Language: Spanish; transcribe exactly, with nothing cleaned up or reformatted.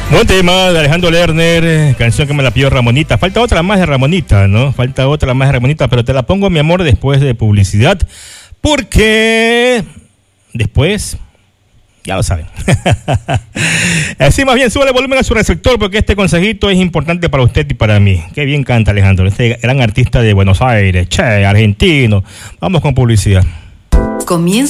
Buen tema de Alejandro Lerner, canción que me la pidió Ramonita. Falta otra más de Ramonita, ¿no? Falta otra más de Ramonita, pero te la pongo, mi amor, después de publicidad. Porque después, ya lo saben. Así más bien, sube el volumen a su receptor porque este consejito es importante para usted y para mí. Qué bien canta Alejandro, este gran artista de Buenos Aires, che, argentino. Vamos con publicidad. Comienza